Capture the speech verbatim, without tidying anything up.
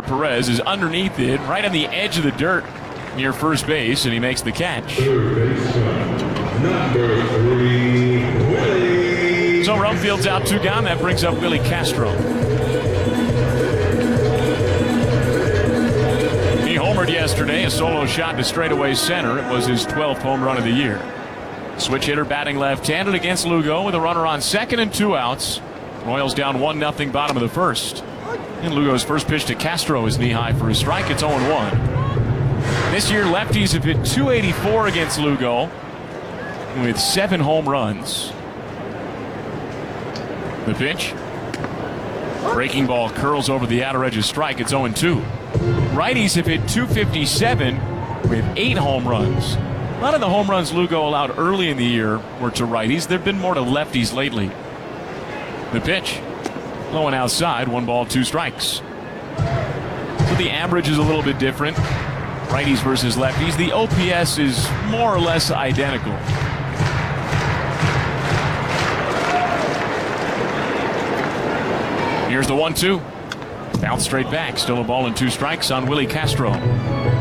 Perez is underneath it, right on the edge of the dirt near first base, and he makes the catch. Number three, Willie. So Rumfield's out, two gone. That brings up Willie Castro. He homered yesterday, a solo shot to straightaway center. It was his twelfth home run of the year. Switch hitter batting left-handed against Lugo with a runner on second and two outs. Royals down one nothing bottom of the first. And Lugo's first pitch to Castro is knee-high for a strike. It's oh one. This year, lefties have hit two eighty-four against Lugo with seven home runs. The pitch. Breaking ball curls over the outer edge of strike. It's oh two. Righties have hit two fifty-seven with eight home runs. A lot of the home runs Lugo allowed early in the year were to righties. There have been more to lefties lately. The pitch. Low and outside. One ball, two strikes. So the average is a little bit different. Righties versus lefties. The O P S is more or less identical. Here's the one two. Bounce straight back. Still a ball and two strikes on Willie Castro.